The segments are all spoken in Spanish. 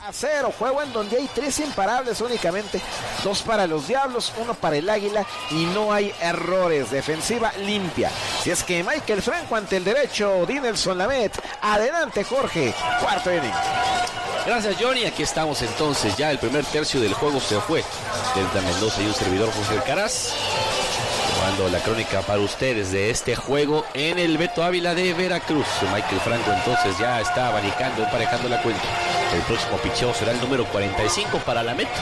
0, juego en donde hay 3 imparables únicamente, 2 para los Diablos, 1 para el Águila y no hay errores, defensiva limpia. Si es que Michael Franco ante el derecho, Dinelson Lamet, adelante Jorge, cuarto inning. Gracias Johnny, aquí estamos entonces, ya el primer tercio del juego se fue. Delta Mendoza y un servidor José Alcaraz, tomando la crónica para ustedes de este juego en el Beto Ávila de Veracruz. Michael Franco entonces ya está abanicando, emparejando la cuenta. El próximo picheo será el número 45 para la meta,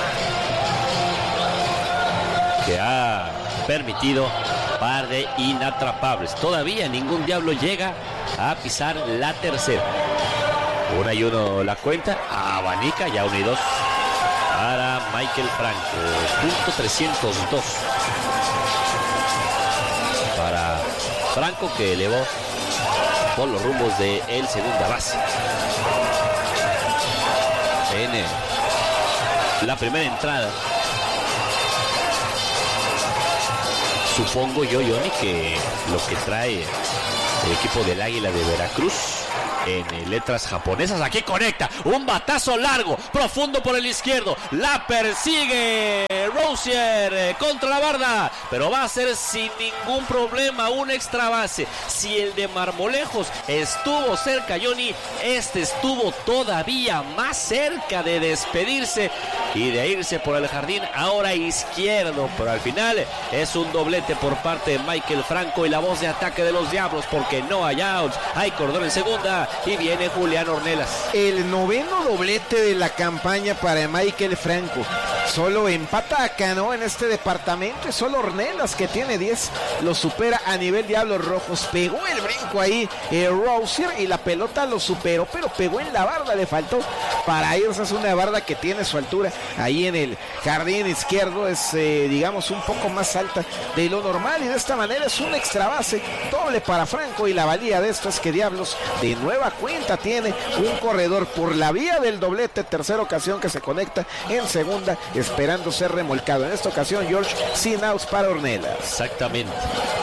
que ha permitido par de inatrapables. Todavía ningún Diablo llega a pisar la tercera. 1-1 la cuenta, abanica ya 1-2 para Michael Franco. Punto 302 para Franco, que elevó por los rumbos de el segunda base. En la primera entrada, supongo yo, Johnny, que lo que trae el equipo del Águila de Veracruz en letras japonesas, aquí conecta un batazo largo, profundo por el izquierdo, la persigue Rosier contra la barda, pero va a ser sin ningún problema un extra base. Si el de Marmolejos estuvo cerca, Johnny, este estuvo todavía más cerca de despedirse y de irse por el jardín ahora izquierdo, pero al final es un doblete por parte de Michael Franco y la voz de ataque de los Diablos, porque no hay outs, hay cordón en segunda y viene Julián Ornelas. El noveno doblete de la campaña para Michael Franco. Solo empata acá, ¿no? En este departamento y solo Ornelas, que tiene 10, lo supera a nivel Diablos Rojos. Pegó el brinco ahí Rosier y la pelota lo superó, pero pegó en la barda, le faltó para irse. Es una barda que tiene su altura ahí en el jardín izquierdo, es digamos un poco más alta de lo normal, y de esta manera es un extra base doble para Franco. Y la valía de esto es que Diablos de nueva cuenta tiene un corredor por la vía del doblete, tercera ocasión que se conecta en segunda, esperando ser remolcado. En esta ocasión, George, sin outs para Ornelas. Exactamente.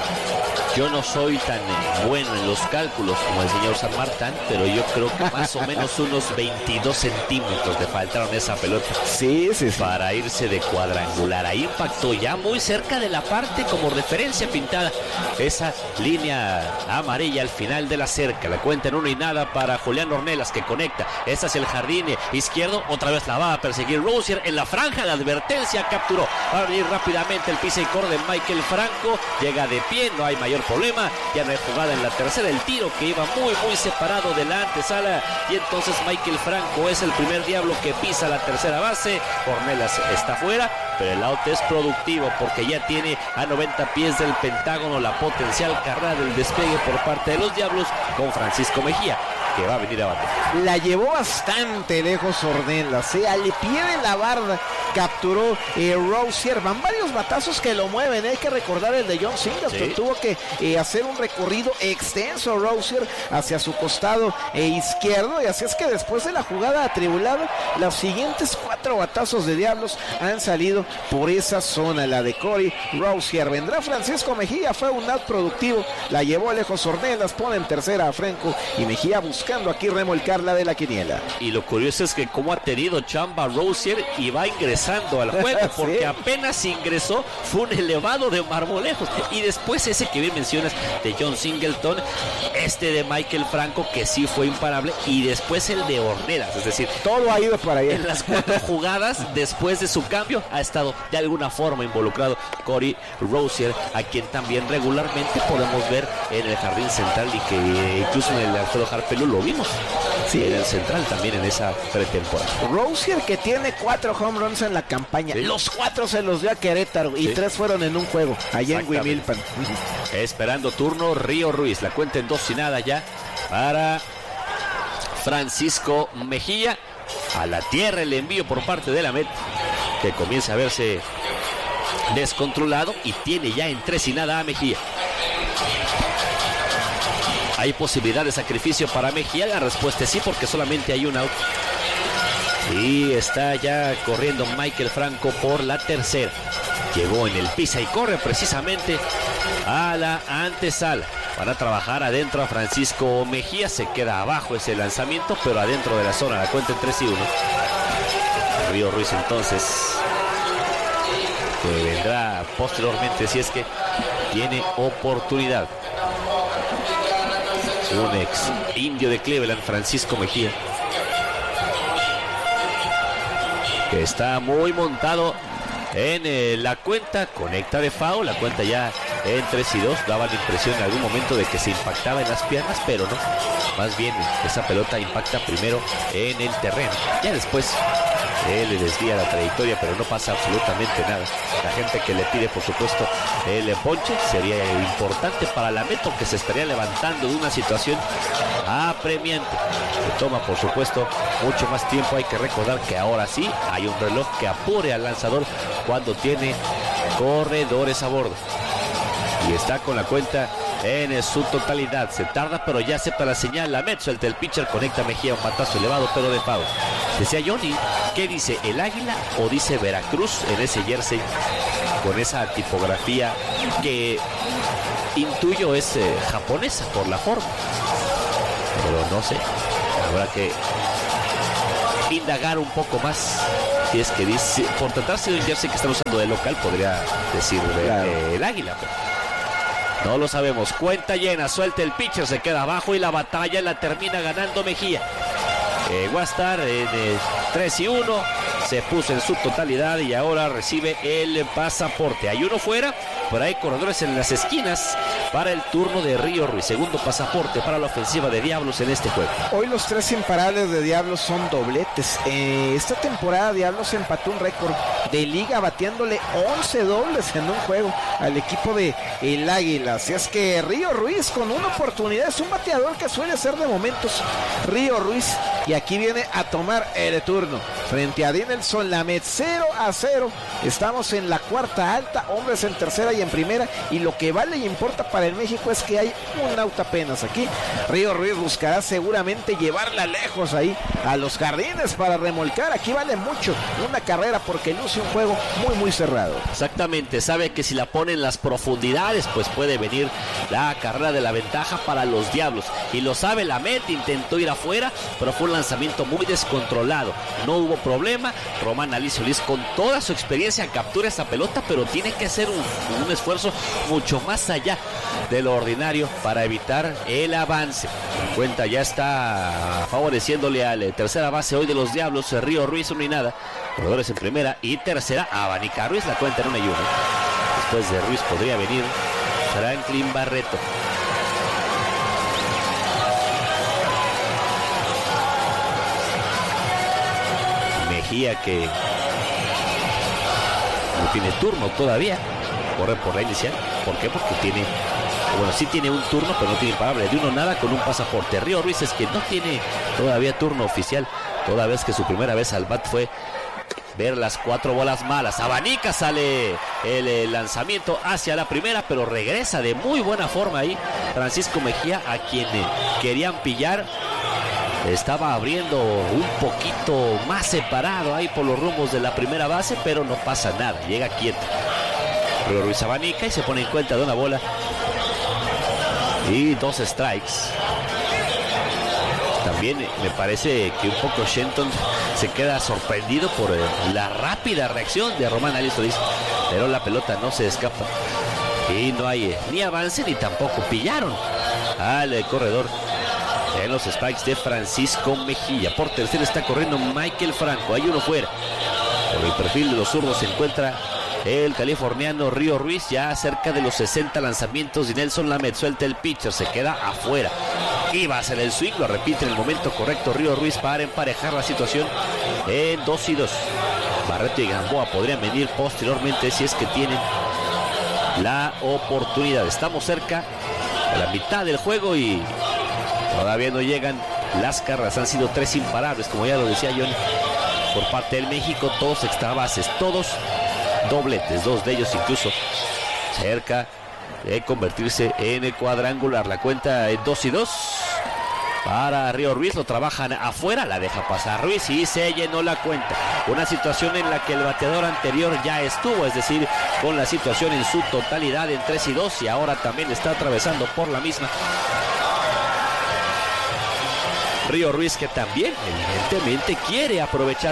Yo no soy tan bueno en los cálculos como el señor San Martín, pero yo creo que más o menos unos 22 centímetros le faltaron esa pelota. Sí. Para irse de cuadrangular. Ahí impactó ya muy cerca de la parte como referencia pintada. Esa línea amarilla al final de la cerca. La cuenta en 1-0 para Julián Ornelas, que conecta. Esta es el jardín izquierdo. Otra vez la va a perseguir Rosier en la franja. La advertencia capturó. Va a venir rápidamente el pisa y corre de Michael Franco. Llega de pie, no hay mayor problema, ya no hay jugada en la tercera, el tiro que iba muy separado de la antesala, y entonces Michael Franco es el primer Diablo que pisa la tercera base. Ornelas está fuera, pero el out es productivo porque ya tiene a 90 pies del Pentágono la potencial carrera del despegue por parte de los Diablos con Francisco Mejía, que va a venir a bater. La llevó bastante lejos Ornelas, al pie de la barda capturó Rosier. Van varios batazos que lo mueven, hay que recordar el de John Singleton, tuvo que hacer un recorrido extenso Rosier hacia su costado izquierdo, y así es que después de la jugada atribulada, los siguientes 4 batazos de Diablos han salido por esa zona. La de Corey Rosier, vendrá Francisco Mejía, fue un out productivo, la llevó lejos Ornelas, pone en tercera a Franco, y Mejía buscando aquí remolcarla de la quiniela. Y lo curioso es que como ha tenido chamba Rosier y va ingresando al juego, porque apenas ingresó fue un elevado de Marmolejos, y después ese que bien mencionas de John Singleton, este de Michael Franco que sí fue imparable, y después el de Ornelas, es decir, todo ha ido para allá. En las 4 jugadas después de su cambio ha estado de alguna forma involucrado Corey Rosier, a quien también regularmente podemos ver en el jardín central, y que incluso en el Alfredo Harpelú lo vimos en el central también en esa pretemporada. Rosier, que tiene 4 home runs en la campaña, los 4 se los dio a Querétaro y 3 fueron en un juego allá en Huimilpan. Esperando turno Río Ruiz, la cuenta en 2-0 ya para Francisco Mejía. A la tierra el envío por parte de la Met, que comienza a verse descontrolado, y tiene ya en 3-0 a Mejía. ¿Hay posibilidad de sacrificio para Mejía? La respuesta es sí, porque solamente hay un out. Y está ya corriendo Michael Franco por la tercera. Llegó en el pisa y corre precisamente a la antesala. Van a trabajar adentro a Francisco Mejía. Se queda abajo ese lanzamiento, pero adentro de la zona. La cuenta en 3-1. Río Ruiz entonces, que vendrá posteriormente si es que tiene oportunidad. Un ex indio de Cleveland, Francisco Mejía, que está muy montado en la cuenta. Conecta de foul, la cuenta ya en 3-2. Daba la impresión en algún momento de que se impactaba en las piernas, pero no. Más bien esa pelota impacta primero en el terreno. Ya después él le desvía la trayectoria, pero no pasa absolutamente nada. La gente que le pide, por supuesto, el ponche sería importante para la meta, que se estaría levantando de una situación apremiante. Se toma, por supuesto, mucho más tiempo. Hay que recordar que ahora sí hay un reloj que apure al lanzador cuando tiene corredores a bordo. Y está con la cuenta en su totalidad. Se tarda, pero ya acepta la señal. La Met suelta el pitcher, conecta Mejía, un batazo elevado, pero de foul. Decía Johnny, ¿qué dice? ¿El Águila o dice Veracruz en ese jersey con esa tipografía que intuyo es japonesa por la forma? Pero no sé, habrá que indagar un poco más. Si es que dice, por tratarse de un jersey que están usando de local, podría decir el Águila. No lo sabemos. Cuenta llena, suelta el pitcher, se queda abajo y la batalla la termina ganando Mejía. Va a estar en 3-1. Se puso en su totalidad y ahora recibe el pasaporte. Hay uno fuera, pero hay corredores en las esquinas para el turno de Río Ruiz. Segundo pasaporte para la ofensiva de Diablos en este juego. Hoy los 3 imparables de Diablos son dobletes. Esta temporada Diablos empató un récord de liga batiéndole 11 dobles en un juego al equipo de el Águila. Así es que Río Ruiz con una oportunidad, es un bateador que suele ser de momentos Río Ruiz, y aquí viene a tomar el turno frente a Dinelson Lamet. 0-0. Estamos en la cuarta alta, hombres en tercera y en primera, y lo que vale y importa para el México es que hay un out apenas aquí. Río Ruiz buscará seguramente llevarla lejos ahí a los jardines para remolcar. Aquí vale mucho una carrera porque luce un juego muy cerrado. Exactamente, sabe que si la pone en las profundidades pues puede venir la carrera de la ventaja para los Diablos, y lo sabe Lamet. Intentó ir afuera, pero fue un lanzamiento muy descontrolado, no hubo problema. Román Alicia Solís con toda su experiencia captura esa pelota, pero tiene que hacer un esfuerzo mucho más allá de lo ordinario para evitar el avance. La cuenta ya está favoreciéndole al tercera base hoy de los Diablos, Río Ruiz, 1-0. Corredores en primera y tercera, abanica Ruiz, la cuenta en 1-1. Después de Ruiz podría venir Franklin Barreto. Mejía, que no tiene turno todavía, corre por la inicial. ¿Por qué? Porque tiene, bueno, sí tiene un turno, pero no tiene imparable. De 1-0 con un pasaporte. Río Ruiz es que no tiene todavía turno oficial, toda vez que su primera vez al bat fue ver las 4 bolas malas. Abanica, sale el lanzamiento hacia la primera, pero regresa de muy buena forma ahí Francisco Mejía, a quien querían pillar. Estaba abriendo un poquito más separado ahí por los rumbos de la primera base, pero no pasa nada, llega quieto. Río Ruiz abanica y se pone en cuenta de una bola y 2 strikes. También me parece que un poco Shenton se queda sorprendido por la rápida reacción de Román Alicia Solís, pero la pelota no se escapa y no hay ni avance ni tampoco pillaron al corredor en los spikes de Francisco Mejía. Por tercera está corriendo Michael Franco, hay uno fuera. Por el perfil de los zurdos se encuentra el californiano Río Ruiz, ya cerca de los 60 lanzamientos, y Nelson Lamet suelta el pitcher, se queda afuera. Iba a hacer el swing, lo repite en el momento correcto Río Ruiz para emparejar la situación en 2-2. Barreto y Gamboa podrían venir posteriormente si es que tienen la oportunidad. Estamos cerca de la mitad del juego y todavía no llegan las carreras. Han sido 3 imparables, como ya lo decía John, por parte del México, todos extra bases, todos dobletes, 2 de ellos incluso cerca de convertirse en el cuadrangular. La cuenta es 2-2 para Río Ruiz, lo trabajan afuera, la deja pasar Ruiz y se llenó la cuenta. Una situación en la que el bateador anterior ya estuvo, es decir, con la situación en su totalidad en 3-2 y ahora también está atravesando por la misma. Río Ruiz, que también evidentemente quiere aprovechar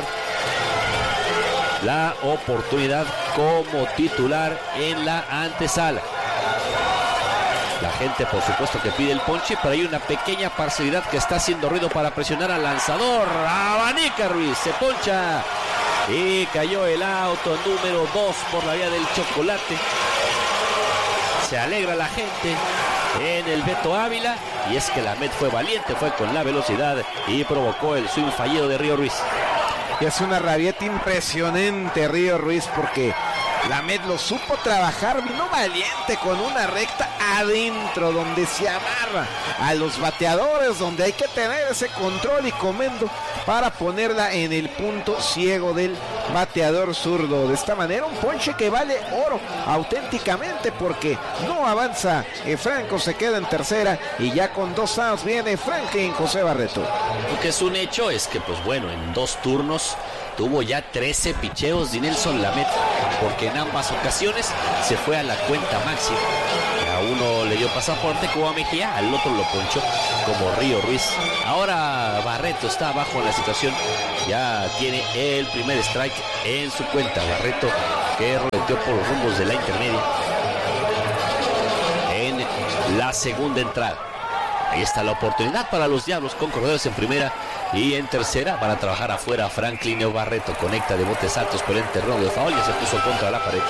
la oportunidad como titular en la antesala. La gente, por supuesto, que pide el ponche, pero hay una pequeña parcialidad que está haciendo ruido para presionar al lanzador. Abanica Ruiz, se poncha y cayó el auto número 2 por la vía del chocolate. Se alegra la gente en el Beto Ávila, y es que la Met fue valiente, fue con la velocidad y provocó el swing fallido de Río Ruiz. Y es una rabieta impresionante Río Ruiz, porque la Met lo supo trabajar, vino valiente con una recta adentro donde se amarra a los bateadores, donde hay que tener ese control y comendo para ponerla en el punto ciego del bateador zurdo. De esta manera un ponche que vale oro auténticamente, porque no avanza Franco, se queda en tercera y ya con 2 outs viene Franklin José Barreto. Lo que es un hecho es que, pues bueno, en 2 turnos tuvo ya 13 picheos Dinelson Lamet, porque en ambas ocasiones se fue a la cuenta máxima. A uno le dio pasaporte como a Mejía, al otro lo ponchó como Río Ruiz. Ahora Barreto está abajo en la situación, ya tiene el primer strike en su cuenta. Barreto, que roleteó por los rumbos de la intermedia en la segunda entrada. Ahí está la oportunidad para los Diablos, con corredores en primera y en tercera. Van a trabajar afuera Franklin Barreto, conecta de botes altos por el terreno de foul, ya se puso contra la pared.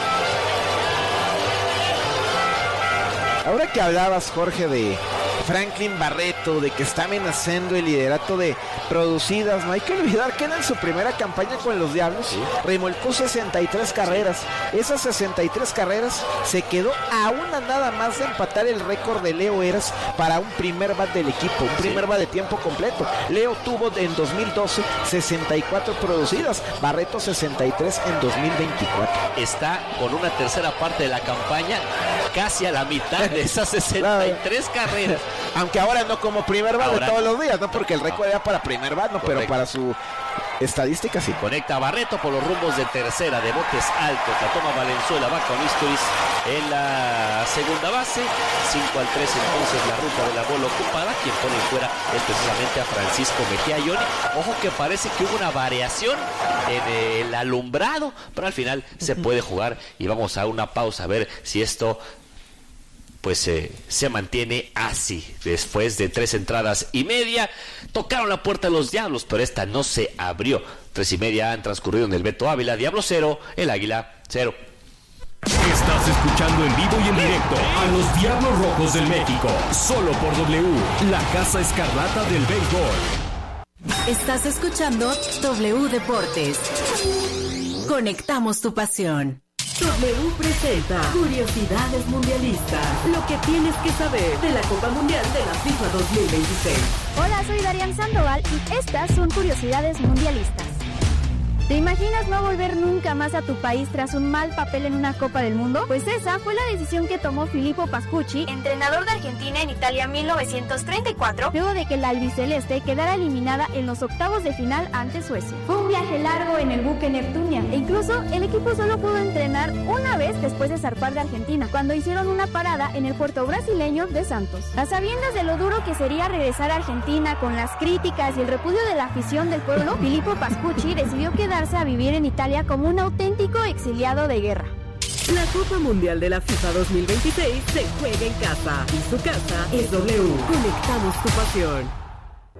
Ahora que hablabas, Jorge, de Franklin Barreto, de que está amenazando el liderato de producidas, no hay que olvidar que en su primera campaña con los Diablos remolcó 63 carreras. Esas 63 carreras se quedó a una nada más de empatar el récord de Leo Eras para un primer bat del equipo, un primer bat de tiempo completo. Leo tuvo en 2012 64 producidas, Barreto 63 en 2024. Está con una tercera parte de la campaña casi a la mitad de esas 63 carreras. Aunque ahora no como primer bat de todos los días, no, porque el récord era para primer bat, no, pero para su estadística sí. Conecta a Barreto por los rumbos de tercera, de botes altos, la toma Valenzuela, va con Isturiz en la segunda base. 5-3 entonces la ruta de la bola ocupada. Quien pone fuera es precisamente a Francisco Mejía Yoni. Ojo que parece que hubo una variación en el alumbrado, pero al final se puede jugar y vamos a una pausa a ver si esto pues se mantiene así. Después de 3 entradas y media, tocaron la puerta de los Diablos, pero esta no se abrió. 3:30 han transcurrido en el Beto Ávila. Diablos 0, el Águila 0. Estás escuchando en vivo y en directo a los Diablos Rojos del México, solo por W, la Casa Escarlata del béisbol. Estás escuchando W Deportes. Conectamos tu pasión. W presenta Curiosidades Mundialistas. Lo que tienes que saber de la Copa Mundial de la FIFA 2026. Hola, soy Darian Sandoval y estas son Curiosidades Mundialistas. ¿Te imaginas no volver nunca más a tu país tras un mal papel en una Copa del Mundo? Pues esa fue la decisión que tomó Filippo Pascucci, entrenador de Argentina en Italia 1934, luego de que la albiceleste quedara eliminada en los octavos de final ante Suecia. Fue un viaje largo en el buque Neptunia e incluso el equipo solo pudo entrenar una vez después de zarpar de Argentina, cuando hicieron una parada en el puerto brasileño de Santos. A sabiendas de lo duro que sería regresar a Argentina con las críticas y el repudio de la afición del pueblo, Filippo Pascucci decidió quedarse a vivir en Italia como un auténtico exiliado de guerra. La Copa Mundial de la FIFA 2026 se juega en casa y su casa es W. Conectamos tu pasión.